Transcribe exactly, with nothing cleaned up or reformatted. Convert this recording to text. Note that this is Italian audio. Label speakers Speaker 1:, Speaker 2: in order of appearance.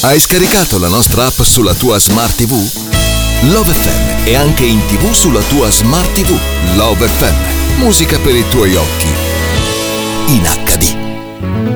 Speaker 1: Hai scaricato la nostra app sulla tua Smart ti vu? Love effe emme è anche in tivù sulla tua Smart ti vu. Love effe emme, musica per i tuoi occhi in acca di.